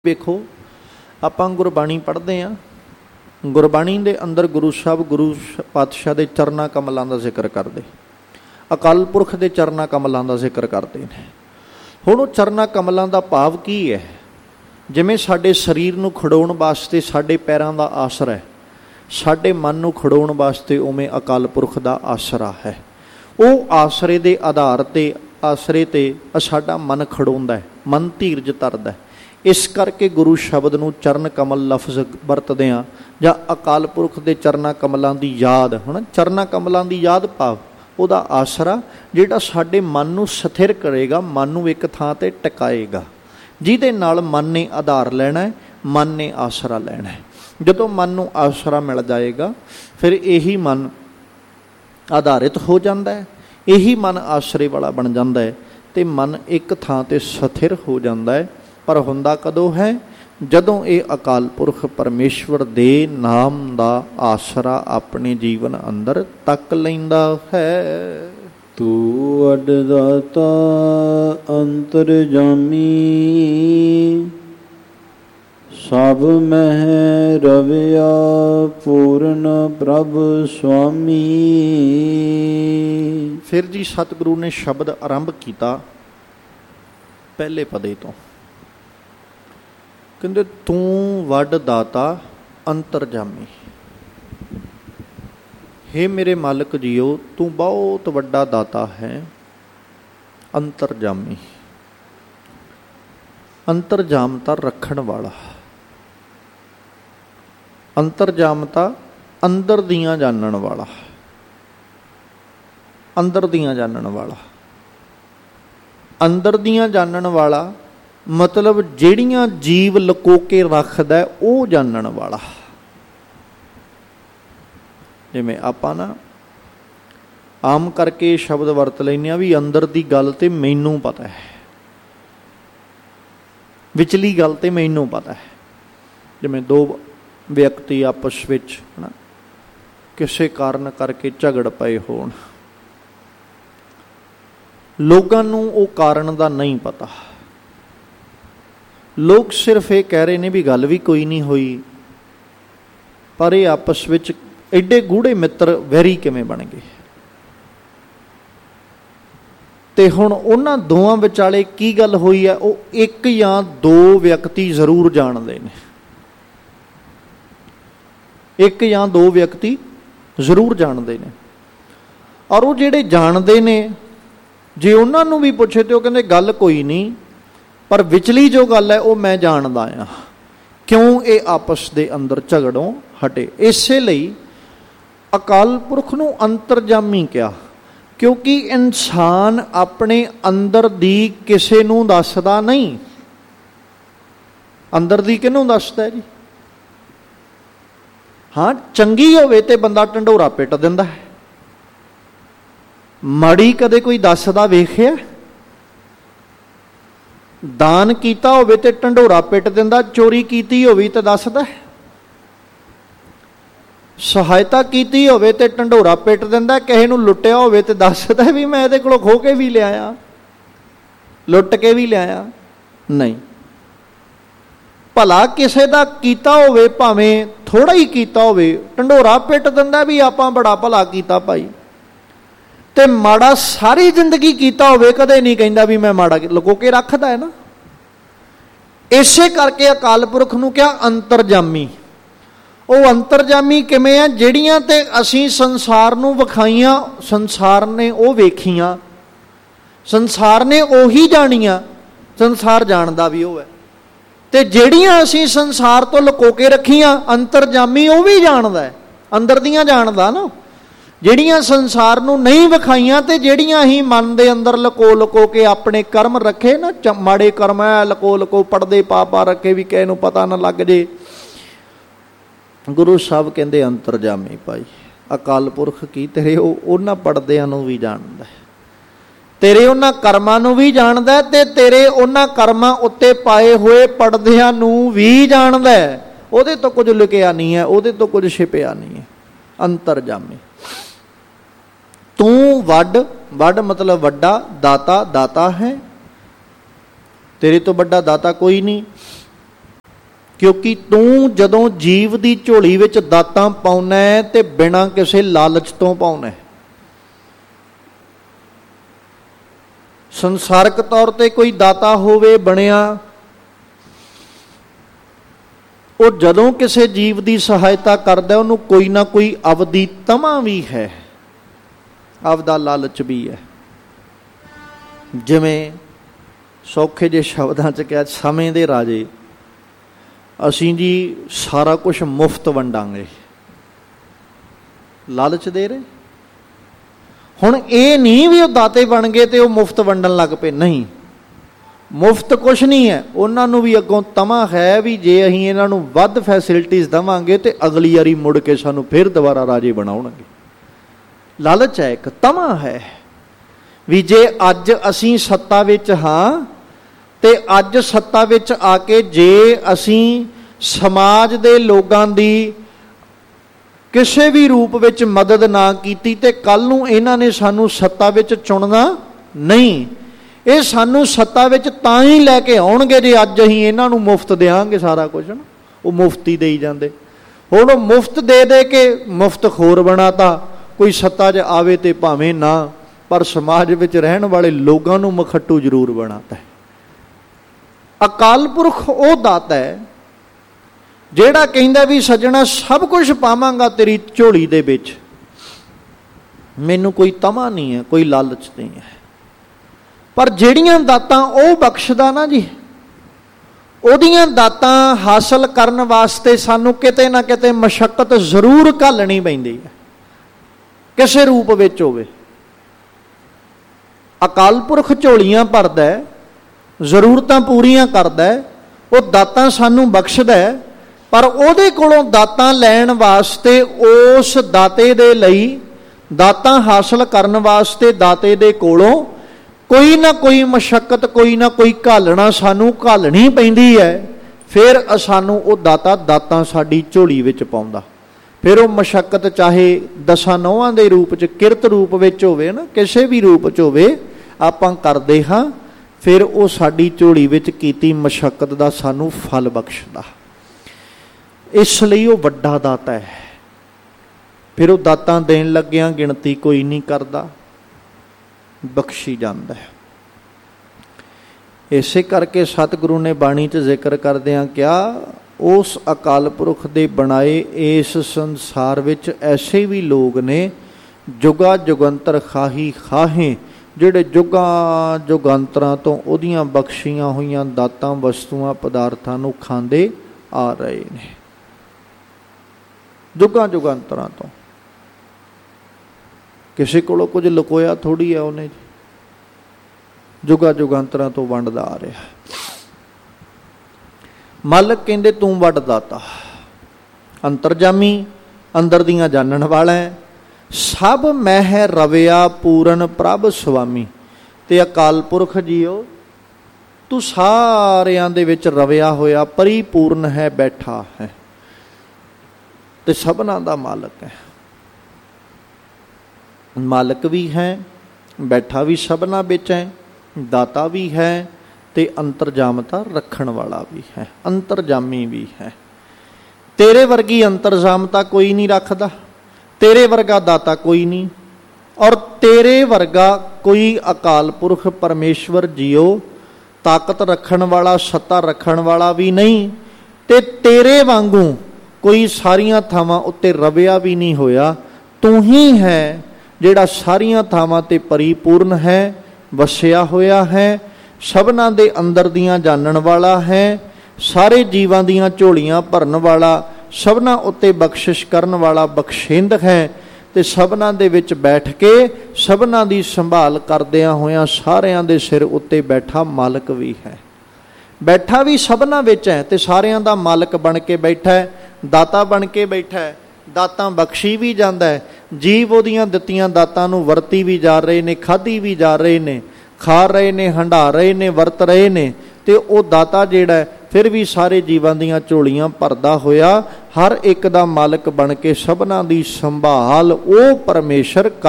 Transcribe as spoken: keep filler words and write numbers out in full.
ਵੇਖੋ ਆਪਾਂ ਗੁਰਬਾਣੀ ਪੜ੍ਹਦੇ ਹਾਂ, ਗੁਰਬਾਣੀ ਦੇ ਅੰਦਰ ਗੁਰੂ ਸਾਹਿਬ ਗੁਰੂ ਪਾਤਸ਼ਾਹ ਦੇ ਚਰਨਾਂ ਕਮਲਾਂ ਦਾ ਜ਼ਿਕਰ ਕਰਦੇ, ਅਕਾਲ ਪੁਰਖ ਦੇ ਚਰਨਾਂ ਕਮਲਾਂ ਦਾ ਜ਼ਿਕਰ ਕਰਦੇ ਨੇ। ਹੁਣ ਉਹ ਚਰਨਾਂ ਕਮਲਾਂ ਦਾ ਭਾਵ ਕੀ ਹੈ? ਜਿਵੇਂ ਸਾਡੇ ਸਰੀਰ ਨੂੰ ਖੜਾਉਣ ਵਾਸਤੇ ਸਾਡੇ ਪੈਰਾਂ ਦਾ ਆਸਰਾ ਹੈ, ਸਾਡੇ ਮਨ ਨੂੰ ਖੜਾਉਣ ਵਾਸਤੇ ਉਵੇਂ ਅਕਾਲ ਪੁਰਖ ਦਾ ਆਸਰਾ ਹੈ। ਉਹ ਆਸਰੇ ਦੇ ਆਧਾਰ 'ਤੇ ਆਸਰੇ 'ਤੇ ਸਾਡਾ ਮਨ ਖੜਾਉਂਦਾ ਹੈ, ਮਨ ਧੀਰਜ ਧਰਦਾ। ਇਸ ਕਰਕੇ ਗੁਰੂ ਸ਼ਬਦ ਨੂੰ ਚਰਨ ਕਮਲ ਲਫ਼ਜ਼ ਵਰਤਦੇ ਹਾਂ, ਜਾਂ ਅਕਾਲ ਪੁਰਖ ਦੇ ਚਰਨਾਂ ਕਮਲਾਂ ਦੀ ਯਾਦ। ਹੁਣ ਚਰਨਾਂ ਕਮਲਾਂ ਦੀ ਯਾਦ ਭਾਵ ਉਹਦਾ ਆਸਰਾ ਜਿਹੜਾ ਸਾਡੇ ਮਨ ਨੂੰ ਸਥਿਰ ਕਰੇਗਾ, ਮਨ ਨੂੰ ਇੱਕ ਥਾਂ 'ਤੇ ਟਿਕਾਏਗਾ, ਜਿਹਦੇ ਨਾਲ ਮਨ ਨੇ ਆਧਾਰ ਲੈਣਾ ਹੈ, ਮਨ ਨੇ ਆਸਰਾ ਲੈਣਾ ਹੈ। ਜਦੋਂ ਮਨ ਨੂੰ ਆਸਰਾ ਮਿਲ ਜਾਏਗਾ ਫਿਰ ਇਹੀ ਮਨ ਆਧਾਰਿਤ ਹੋ ਜਾਂਦਾ ਹੈ, ਇਹੀ ਮਨ ਆਸਰੇ ਵਾਲਾ ਬਣ ਜਾਂਦਾ ਹੈ ਅਤੇ ਮਨ ਇੱਕ ਥਾਂ 'ਤੇ ਸਥਿਰ ਹੋ ਜਾਂਦਾ ਹੈ। ਪਰ ਹੁੰਦਾ ਕਦੋਂ ਹੈ? ਜਦੋਂ ਇਹ ਅਕਾਲ ਪੁਰਖ ਪਰਮੇਸ਼ਵਰ ਦੇ ਨਾਮ ਦਾ ਆਸਰਾ ਆਪਣੇ ਜੀਵਨ ਅੰਦਰ ਤੱਕ ਲੈਂਦਾ ਹੈ। ਤੂੰ ਅੱਡ ਦਾਤਾ ਅੰਤਰਜਾਮੀ, ਸਭ ਮਹਿ ਰਵਿਆ ਪੂਰਨ ਪ੍ਰਭ ਸੁਆਮੀ। ਫਿਰ ਜੀ ਸਤਿਗੁਰੂ ਨੇ ਸ਼ਬਦ ਆਰੰਭ ਕੀਤਾ ਪਹਿਲੇ ਪਦੇ ਤੋਂ, ਕਹਿੰਦੇ ਤੂੰ ਵੱਡ ਦਾਤਾ ਅੰਤਰਜਾਮੀ। ਹੇ ਮੇਰੇ ਮਾਲਕ ਜੀਓ, ਤੂੰ ਬਹੁਤ ਵੱਡਾ ਦਾਤਾ ਹੈ, ਅੰਤਰਜਾਮੀ। ਅੰਤਰਜਾਮਤਾ ਰੱਖਣ ਵਾਲਾ, ਅੰਤਰਜਾਮਤਾ ਅੰਦਰ ਦੀਆਂ ਜਾਣਨ ਵਾਲਾ, ਅੰਦਰ ਦੀਆਂ ਜਾਣਨ ਵਾਲਾ। ਅੰਦਰ ਦੀਆਂ ਜਾਣਨ ਵਾਲਾ ਮਤਲਬ ਜਿਹੜੀਆਂ ਜੀਵ ਲੁਕੋ ਕੇ ਰੱਖਦਾ ਉਹ ਜਾਣਨ ਵਾਲਾ। ਜਿਵੇਂ ਆਪਾਂ ਨਾ ਆਮ ਕਰਕੇ ਸ਼ਬਦ ਵਰਤ ਲੈਂਦੇ ਹਾਂ ਵੀ ਅੰਦਰ ਦੀ ਗੱਲ ਤੇ ਮੈਨੂੰ ਪਤਾ ਹੈ, ਵਿਚਲੀ ਗੱਲ ਤੇ ਮੈਨੂੰ ਪਤਾ ਹੈ। ਜਿਵੇਂ ਦੋ ਵਿਅਕਤੀ ਆਪਸ ਵਿੱਚ ਹੈ ਨਾ ਕਿਸੇ ਕਾਰਨ ਕਰਕੇ ਝਗੜ ਪਏ ਹੋਣ, ਲੋਕਾਂ ਨੂੰ ਉਹ ਕਾਰਨ ਦਾ ਨਹੀਂ ਪਤਾ, ਲੋਕ ਸਿਰਫ ਇਹ ਕਹਿ ਰਹੇ ਨੇ ਵੀ ਗੱਲ ਵੀ ਕੋਈ ਨਹੀਂ ਹੋਈ, ਪਰ ਇਹ ਆਪਸ ਵਿੱਚ ਐਡੇ ਗੂੜੇ ਮਿੱਤਰ ਵੈਰੀ ਕਿਵੇਂ ਬਣ ਗਏ? ਤੇ ਹੁਣ ਉਹਨਾਂ ਦੋਵਾਂ ਵਿਚਾਲੇ ਕੀ ਗੱਲ ਹੋਈ ਹੈ ਉਹ ਇੱਕ ਜਾਂ ਦੋ ਵਿਅਕਤੀ ਜ਼ਰੂਰ ਜਾਣਦੇ ਨੇ, ਇੱਕ ਜਾਂ ਦੋ ਵਿਅਕਤੀ ਜ਼ਰੂਰ ਜਾਣਦੇ ਨੇ। ਔਰ ਉਹ ਜਿਹੜੇ ਜਾਣਦੇ ਨੇ ਜੇ ਉਹਨਾਂ ਨੂੰ ਵੀ ਪੁੱਛੇ ਤੇ ਉਹ ਕਹਿੰਦੇ ਗੱਲ ਕੋਈ ਨਹੀਂ, ਪਰ ਵਿਚਲੀ ਜੋ ਗੱਲ ਹੈ ਉਹ ਮੈਂ ਜਾਣਦਾ ਹਾਂ, ਕਿਉਂ ਇਹ ਆਪਸ ਦੇ ਅੰਦਰ ਝਗੜੋਂ ਹਟੇ। ਇਸੇ ਲਈ ਅਕਾਲ ਪੁਰਖ ਨੂੰ ਅੰਤਰਜਾਮੀ ਕਿਹਾ, ਕਿਉਂਕਿ ਇਨਸਾਨ ਆਪਣੇ ਅੰਦਰ ਦੀ ਕਿਸੇ ਨੂੰ ਦੱਸਦਾ ਨਹੀਂ। ਅੰਦਰ ਦੀ ਕਿਹਨੂੰ ਦੱਸਦਾ ਜੀ? ਹਾਂ, ਚੰਗੀ ਹੋਵੇ ਤੇ ਬੰਦਾ ਢੰਡੋਰਾ ਪਿੱਟ ਦਿੰਦਾ ਹੈ, ਮਾੜੀ ਕਦੇ ਕੋਈ ਦੱਸਦਾ ਵੇਖਿਆ? ਦਾਨ ਕੀਤਾ ਹੋਵੇ ਤੇ ਢੰਡੋਰਾ ਪਿੱਟ ਦਿੰਦਾ, ਚੋਰੀ ਕੀਤੀ ਹੋਵੇ ਤੇ ਦੱਸਦਾ, ਸਹਾਇਤਾ ਕੀਤੀ ਹੋਵੇ ਤੇ ਢੰਡੋਰਾ ਪਿੱਟ ਦਿੰਦਾ, ਕਿਸੇ ਨੂੰ ਲੁੱਟਿਆ ਹੋਵੇ ਤੇ ਦੱਸਦਾ ਵੀ ਮੈਂ ਇਹਦੇ ਕੋਲੋਂ ਖੋਹ ਕੇ ਵੀ ਲਿਆਇਆ, ਲੁੱਟ ਕੇ ਵੀ ਲਿਆਇਆ। ਨਹੀਂ, ਭਲਾ ਕਿਸੇ ਦਾ ਕੀਤਾ ਹੋਵੇ ਭਾਵੇਂ ਥੋੜਾ ਹੀ ਕੀਤਾ ਹੋਵੇ, ਢੰਡੋਰਾ ਪਿੱਟ ਦਿੰਦਾ ਵੀ ਆਪਾਂ ਬੜਾ ਭਲਾ ਕੀਤਾ ਭਾਈ। ਤੇ ਮਾੜਾ ਸਾਰੀ ਜ਼ਿੰਦਗੀ ਕੀਤਾ ਹੋਵੇ ਕਦੇ ਨਹੀਂ ਕਹਿੰਦਾ ਵੀ ਮੈਂ ਮਾੜਾ, ਲੁਕੋ ਕੇ ਰੱਖਦਾ ਹੈ ਨਾ। ਇਸੇ ਕਰਕੇ ਅਕਾਲ ਪੁਰਖ ਨੂੰ ਕਿਹਾ ਅੰਤਰਜਾਮੀ। ਉਹ ਅੰਤਰਜਾਮੀ ਕਿਵੇਂ ਆ? ਜਿਹੜੀਆਂ ਤੇ ਅਸੀਂ ਸੰਸਾਰ ਨੂੰ ਵਿਖਾਈਆਂ, ਸੰਸਾਰ ਨੇ ਉਹ ਵੇਖੀਆਂ, ਸੰਸਾਰ ਨੇ ਉਹੀ ਜਾਣੀਆਂ, ਸੰਸਾਰ ਜਾਣਦਾ ਵੀ ਉਹ ਹੈ। ਤੇ ਜਿਹੜੀਆਂ ਅਸੀਂ ਸੰਸਾਰ ਤੋਂ ਲੁਕੋ ਕੇ ਰੱਖੀਆਂ, ਅੰਤਰਜਾਮੀ ਉਹ ਵੀ ਜਾਣਦਾ ਹੈ, ਅੰਦਰ ਦੀਆਂ ਜਾਣਦਾ ਨਾ। ਜਿਹੜੀਆਂ ਸੰਸਾਰ ਨੂੰ ਨਹੀਂ ਵਿਖਾਈਆਂ ਤੇ ਜਿਹੜੀਆਂ ਹੀ ਮਨ ਦੇ ਅੰਦਰ ਲਕੋ ਲਕੋ ਕੇ ਆਪਣੇ ਕਰਮ ਰੱਖੇ ਨਾ, ਚ ਮਾੜੇ ਕਰਮ ਹੈ, ਲਕੋ ਲਕੋ ਪੜਦੇ ਪਾ ਪਾ ਰੱਖੇ ਵੀ ਕਿਸੇ ਨੂੰ ਪਤਾ ਨਾ ਲੱਗ ਜੇ। ਗੁਰੂ ਸਾਹਿਬ ਕਹਿੰਦੇ ਅੰਤਰਜਾਮੀ ਭਾਈ ਅਕਾਲ ਪੁਰਖ ਕੀ ਤੇਰੇ ਉਹ ਉਹਨਾਂ ਪੜਦਿਆਂ ਨੂੰ ਵੀ ਜਾਣਦਾ, ਤੇਰੇ ਉਹਨਾਂ ਕਰਮਾਂ ਨੂੰ ਵੀ ਜਾਣਦਾ, ਤੇ ਤੇਰੇ ਉਹਨਾਂ ਕਰਮਾਂ ਉੱਤੇ ਪਾਏ ਹੋਏ ਪੜਦਿਆਂ ਨੂੰ ਵੀ ਜਾਣਦਾ। ਉਹਦੇ ਤੋਂ ਕੁਝ ਲੁਕਿਆ ਨਹੀਂ ਹੈ, ਉਹਦੇ ਤੋਂ ਕੁਝ ਛਿਪਿਆ ਨਹੀਂ ਹੈ। ਅੰਤਰਜਾਮੀ। ਤੂੰ ਵੱਡ, ਵੱਡ ਮਤਲਬ ਵੱਡਾ, ਦਾਤਾ, ਦਾਤਾ ਹੈ, ਤੇਰੇ ਤੋਂ ਵੱਡਾ ਦਾਤਾ ਕੋਈ ਨਹੀਂ। ਕਿਉਂਕਿ ਤੂੰ ਜਦੋਂ ਜੀਵ ਦੀ ਝੋਲੀ ਵਿੱਚ ਦਾਤਾਂ ਪਾਉਣਾ ਹੈ ਤੇ ਬਿਨਾਂ ਕਿਸੇ ਲਾਲਚ ਤੋਂ ਪਾਉਣਾ। ਸੰਸਾਰਕ ਤੌਰ ਤੇ ਕੋਈ ਦਾਤਾ ਹੋਵੇ ਬਣਿਆ, ਉਹ ਜਦੋਂ ਕਿਸੇ ਜੀਵ ਦੀ ਸਹਾਇਤਾ ਕਰਦਾ ਉਹਨੂੰ ਕੋਈ ਨਾ ਕੋਈ ਅਵਦੀ ਤਮਾ ਵੀ ਹੈ, ਆਪਦਾ ਲਾਲਚ ਵੀ ਹੈ। ਜਿਵੇਂ ਸੌਖੇ ਜਿਹੇ ਸ਼ਬਦਾਂ 'ਚ ਕਿਹਾ, ਸਮੇਂ ਦੇ ਰਾਜੇ ਅਸੀਂ ਜੀ ਸਾਰਾ ਕੁਛ ਮੁਫਤ ਵੰਡਾਂਗੇ, ਲਾਲਚ ਦੇ ਰਹੇ। ਹੁਣ ਇਹ ਨਹੀਂ ਵੀ ਉਹ ਦਾਤੇ ਬਣ ਗਏ ਤੇ ਉਹ ਮੁਫਤ ਵੰਡਣ ਲੱਗ ਪਏ, ਨਹੀਂ, ਮੁਫਤ ਕੁਛ ਨਹੀਂ ਹੈ। ਉਹਨਾਂ ਨੂੰ ਵੀ ਅੱਗੋਂ ਤਮਾ ਹੈ ਵੀ ਜੇ ਅਸੀਂ ਇਹਨਾਂ ਨੂੰ ਵੱਧ ਫੈਸਿਲਿਟੀਜ਼ ਦੇਵਾਂਗੇ ਤੇ ਅਗਲੀ ਵਾਰੀ ਮੁੜ ਕੇ ਸਾਨੂੰ ਫਿਰ ਦੁਬਾਰਾ ਰਾਜੇ ਬਣਾਉਣਗੇ। ਲਾਲਚ ਹੈ, ਇੱਕ ਤਮਾ ਹੈ ਵੀ ਜੇ ਅੱਜ ਅਸੀਂ ਸੱਤਾ ਵਿੱਚ ਹਾਂ ਤੇ ਅੱਜ ਸੱਤਾ ਵਿੱਚ ਆ ਕੇ ਜੇ ਅਸੀਂ ਸਮਾਜ ਦੇ ਲੋਕਾਂ ਦੀ ਕਿਸੇ ਵੀ ਰੂਪ ਵਿੱਚ ਮਦਦ ਨਾ ਕੀਤੀ ਤੇ ਕੱਲ੍ਹ ਨੂੰ ਇਹਨਾਂ ਨੇ ਸਾਨੂੰ ਸੱਤਾ ਵਿੱਚ ਚੁਣਨਾ ਨਹੀਂ। ਇਹ ਸਾਨੂੰ ਸੱਤਾ ਵਿੱਚ ਤਾਂ ਹੀ ਲੈ ਕੇ ਆਉਣਗੇ ਜੇ ਅੱਜ ਅਸੀਂ ਇਹਨਾਂ ਨੂੰ ਮੁਫਤ ਦਿਆਂਗੇ ਸਾਰਾ ਕੁਝ ਨਾ। ਉਹ ਮੁਫਤੀ ਦੇਈ ਜਾਂਦੇ। ਹੁਣ ਉਹ ਮੁਫਤ ਦੇ ਦੇ ਕੇ ਮੁਫਤ ਖੋਰ ਬਣਾਤਾ। ਕੋਈ ਸੱਤਾ 'ਚ ਆਵੇ ਤੇ ਭਾਵੇਂ ਨਾ, ਪਰ ਸਮਾਜ ਵਿੱਚ ਰਹਿਣ ਵਾਲੇ ਲੋਕਾਂ ਨੂੰ ਮਖੱਟੂ ਜ਼ਰੂਰ ਬਣਾਤਾ ਹੈ। ਅਕਾਲ ਪੁਰਖ ਉਹ ਦਾਤਾ ਹੈ ਜਿਹੜਾ ਕਹਿੰਦਾ ਵੀ ਸੱਜਣਾ ਸਭ ਕੁਝ ਪਾਵਾਂਗਾ ਤੇਰੀ ਝੋਲੀ ਦੇ ਵਿੱਚ, ਮੈਨੂੰ ਕੋਈ ਤਮਾ ਨਹੀਂ ਹੈ, ਕੋਈ ਲਾਲਚ ਨਹੀਂ ਹੈ। ਪਰ ਜਿਹੜੀਆਂ ਦਾਤਾਂ ਉਹ ਬਖਸ਼ਦਾ ਨਾ ਜੀ, ਉਹਦੀਆਂ ਦਾਤਾਂ ਹਾਸਲ ਕਰਨ ਵਾਸਤੇ ਸਾਨੂੰ ਕਿਤੇ ਨਾ ਕਿਤੇ ਮਸ਼ੱਕਤ ਜ਼ਰੂਰ ਘਾਲਣੀ ਪੈਂਦੀ ਹੈ, ਕਿਸੇ ਰੂਪ ਵਿੱਚ ਹੋਵੇ। ਅਕਾਲ ਪੁਰਖ ਝੋਲੀਆਂ ਭਰਦਾ ਹੈ, ਜ਼ਰੂਰਤਾਂ ਪੂਰੀਆਂ ਕਰਦਾ ਹੈ, ਉਹ ਦਾਤਾਂ ਸਾਨੂੰ ਬਖਸ਼ਦਾ ਹੈ, ਪਰ ਉਹਦੇ ਕੋਲੋਂ ਦਾਤਾਂ ਲੈਣ ਵਾਸਤੇ, ਉਸ ਦਾਤੇ ਦੇ ਲਈ ਦਾਤਾਂ ਹਾਸਲ ਕਰਨ ਵਾਸਤੇ ਦਾਤੇ ਦੇ ਕੋਲੋਂ ਕੋਈ ਨਾ ਕੋਈ ਮਸ਼ੱਕਤ, ਕੋਈ ਨਾ ਕੋਈ ਘਾਲਣਾ ਸਾਨੂੰ ਘਾਲਣੀ ਪੈਂਦੀ ਹੈ। ਫਿਰ ਸਾਨੂੰ ਉਹ ਦਾਤਾ ਦਾਤਾਂ ਸਾਡੀ ਝੋਲੀ ਵਿੱਚ ਪਾਉਂਦਾ। ਫਿਰ ਉਹ ਮਸ਼ੱਕਤ ਚਾਹੇ ਦਸਾਂ ਨੌਹਾਂ ਦੇ ਰੂਪ 'ਚ, ਕਿਰਤ ਰੂਪ ਵਿੱਚ ਹੋਵੇ ਨਾ, ਕਿਸੇ ਵੀ ਰੂਪ 'ਚ ਹੋਵੇ, ਆਪਾਂ ਕਰਦੇ ਹਾਂ। ਫਿਰ ਉਹ ਸਾਡੀ ਝੋਲੀ ਵਿੱਚ ਕੀਤੀ ਮਸ਼ੱਕਤ ਦਾ ਸਾਨੂੰ ਫਲ ਬਖਸ਼ਦਾ। ਇਸ ਲਈ ਉਹ ਵੱਡਾ ਦਾਤਾ ਹੈ। ਫਿਰ ਉਹ ਦਾਤਾਂ ਦੇਣ ਲੱਗਿਆਂ ਗਿਣਤੀ ਕੋਈ ਨਹੀਂ ਕਰਦਾ, ਬਖਸ਼ੀ ਜਾਂਦਾ ਹੈ। ਇਸੇ ਕਰਕੇ ਸਤਿਗੁਰੂ ਨੇ ਬਾਣੀ 'ਚ ਜ਼ਿਕਰ ਕਰਦਿਆਂ ਕਿਹਾ, ਉਸ ਅਕਾਲ ਪੁਰਖ ਦੇ ਬਣਾਏ ਇਸ ਸੰਸਾਰ ਵਿੱਚ ਐਸੇ ਵੀ ਲੋਕ ਨੇ ਜੁਗਾ ਜੁਗੰਤਰ ਖਾਹੀ ਖਾਹੇ, ਜਿਹੜੇ ਜੁਗਾਂ ਜੁਗੰਤਰਾਂ ਤੋਂ ਉਹਦੀਆਂ ਬਖਸ਼ੀਆਂ ਹੋਈਆਂ ਦਾਤਾਂ, ਵਸਤੂਆਂ, ਪਦਾਰਥਾਂ ਨੂੰ ਖਾਂਦੇ ਆ ਰਹੇ ਨੇ। ਜੁਗਾਂ ਜੁਗੰਤਰਾਂ ਤੋਂ ਕਿਸੇ ਕੋਲੋਂ ਕੁਝ ਲੁਕੋਇਆ ਥੋੜ੍ਹੀ ਹੈ ਉਹਨੇ, ਜੁਗਾਂ ਜੁਗੰਤਰਾਂ ਤੋਂ ਵੰਡਦਾ ਆ ਰਿਹਾ। ਮਾਲਕ ਕਹਿੰਦੇ ਤੂੰ ਵੱਡ ਦਾਤਾ, ਅੰਤਰਜਾਮੀ, ਅੰਦਰ ਦੀਆਂ ਜਾਣਨ ਵਾਲਾ ਹੈ, ਸਭ ਮਹਿ ਰਵਿਆ ਪੂਰਨ ਪ੍ਰਭ ਸੁਆਮੀ। ਤੇ ਅਕਾਲ ਪੁਰਖ ਜੀਓ ਤੂੰ ਸਾਰਿਆਂ ਦੇ ਵਿੱਚ ਰਵਿਆ ਹੋਇਆ ਪਰਿਪੂਰਨ ਹੈ, ਬੈਠਾ ਹੈ ਤੇ ਸਭਨਾਂ ਦਾ ਮਾਲਕ ਹੈ। ਮਾਲਕ ਵੀ ਹੈ, ਬੈਠਾ ਵੀ ਸਭਨਾਂ ਵਿੱਚ ਹੈ, ਦਾਤਾ ਵੀ ਹੈ ਤੇ ਅੰਤਰਜਾਮਤਾ ਰੱਖਣ ਵਾਲਾ ਵੀ ਹੈ, ਅੰਤਰਜਾਮੀ ਵੀ ਹੈ। ਤੇਰੇ ਵਰਗੀ ਅੰਤਰਜਾਮਤਾ ਕੋਈ ਨਹੀਂ ਰੱਖਦਾ, ਤੇਰੇ ਵਰਗਾ ਦਾਤਾ ਕੋਈ ਨਹੀਂ, ਔਰ ਤੇਰੇ ਵਰਗਾ ਕੋਈ ਅਕਾਲ ਪੁਰਖ ਪਰਮੇਸ਼ਵਰ ਜੀਓ ਤਾਕਤ ਰੱਖਣ ਵਾਲਾ, ਸੱਤਾ ਰੱਖਣ ਵਾਲਾ ਵੀ ਨਹੀਂ, ਤੇ ਤੇਰੇ ਵਾਂਗੂ ਕੋਈ ਸਾਰੀਆਂ ਥਾਵਾਂ ਉੱਤੇ ਰਵਿਆ ਵੀ ਨਹੀਂ ਹੋਇਆ। ਤੂੰ ਹੀ ਹੈ ਜਿਹੜਾ ਸਾਰੀਆਂ ਥਾਵਾਂ ਤੇ ਪਰਿਪੂਰਨ ਹੈ, ਵਸਿਆ ਹੋਇਆ ਹੈ, ਸਭਨਾਂ ਦੇ ਅੰਦਰ ਦੀਆਂ ਜਾਣਨ ਵਾਲਾ ਹੈ, ਸਾਰੇ ਜੀਵਾਂ ਦੀਆਂ ਝੋਲੀਆਂ ਭਰਨ ਵਾਲਾ, ਸਭਨਾਂ ਉੱਤੇ ਬਖਸ਼ਿਸ਼ ਕਰਨ ਵਾਲਾ ਬਖਸ਼ਿੰਦ ਹੈ, ਤੇ ਸਭਨਾਂ ਦੇ ਵਿੱਚ ਬੈਠ ਕੇ ਸਭਨਾਂ ਦੀ ਸੰਭਾਲ ਕਰਦਿਆਂ ਹੋਇਆਂ ਸਾਰਿਆਂ ਦੇ ਸਿਰ ਉੱਤੇ ਬੈਠਾ ਮਾਲਕ ਵੀ ਹੈ। ਬੈਠਾ ਵੀ ਸਭਨਾਂ ਵਿੱਚ ਹੈ ਤੇ ਸਾਰਿਆਂ ਦਾ ਮਾਲਕ ਬਣ ਕੇ ਬੈਠਾ ਹੈ, ਦਾਤਾ ਬਣ ਕੇ ਬੈਠਾ ਹੈ, ਦਾਤਾਂ ਬਖਸ਼ੀ ਵੀ ਜਾਂਦਾ ਹੈ। ਜੀਵ ਉਹਦੀਆਂ ਦਿੱਤੀਆਂ ਦਾਤਾਂ ਨੂੰ ਵਰਤੀ ਵੀ ਜਾ ਰਹੇ ਨੇ, ਖਾਧੀ ਵੀ ਜਾ ਰਹੇ ਨੇ, ਖਾ ਰਹੇ ਨੇ, ਹੰਢਾ ਰਹੇ ਨੇ, ਵਰਤ ਰਹੇ ਨੇ, ਤੇ ਉਹ ਦਾਤਾ ਜਿਹੜਾ ਫਿਰ ਵੀ ਸਾਰੇ ਜੀਵਾਂ ਦੀਆਂ ਝੋਲੀਆਂ ਭਰਦਾ ਹੋਇਆ ਹਰ ਇੱਕ ਦਾ ਮਾਲਕ ਬਣ ਕੇ ਸਭਨਾਂ ਦੀ ਸੰਭਾਲ ਉਹ ਪਰਮੇਸ਼ਰ